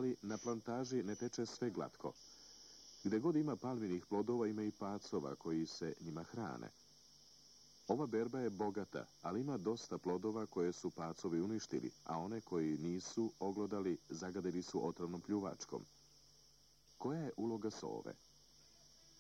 ali na plantaži ne teče sve glatko. Gde god ima palminih plodova ima i pacova koji se njima hrane. Ova berba je bogata, ali ima dosta plodova koje su pacovi uništili, a one koji nisu oglodali zagadili su otrovnom pljuvačkom. Koja je uloga sove?